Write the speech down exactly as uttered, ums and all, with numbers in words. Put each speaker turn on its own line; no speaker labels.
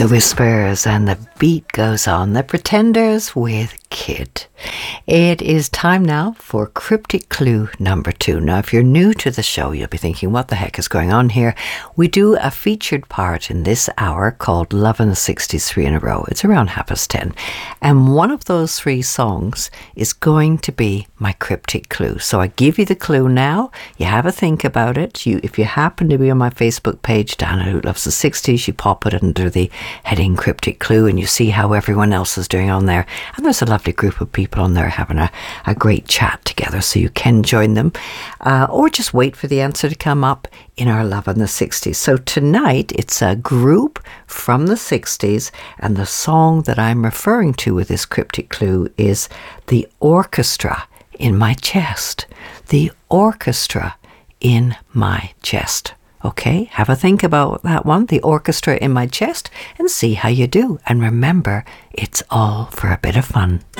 The Whispers, and the beat goes on. The Pretenders with Kid. It is time now for Cryptic Clue number two. Now, if you're new to the show, you'll be thinking, what the heck is going on here? We do a featured part in this hour called Love in the sixties Three in a Row. It's around half past ten. And one of those three songs is going to be my Cryptic Clue. So I give you the clue now. You have a think about it. You, if you happen to be on my Facebook page, Dana Who Loves the sixties, you pop it under the heading Cryptic Clue and you see how everyone else is doing on there. And there's a lovely group of people on there having a, a great chat together, so you can join them. Uh, or just wait for the answer to come up in our Love in the sixties. So tonight it's a group from the sixties, and the song that I'm referring to with this Cryptic Clue is The Orchestra in My Chest. The Orchestra in My Chest. Okay, have a think about that one, The Orchestra in My Chest, and see how you do. And remember, it's all for a bit of fun.